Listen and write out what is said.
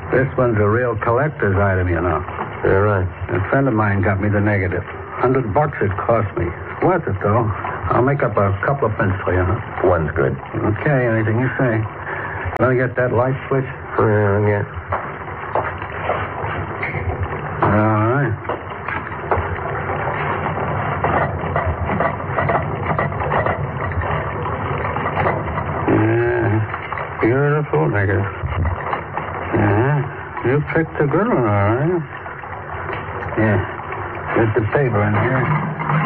This one's a real collector's item, you know. You're right. A friend of mine got me the negative. $100 it cost me. Worth it, though. I'll make up a couple of prints for you, huh? One's good. Okay, anything you say. Let me get that light switch. Yeah. All right. Yeah. Beautiful negative. Yeah. You picked a good one, all right. Yeah. Get the paper in here.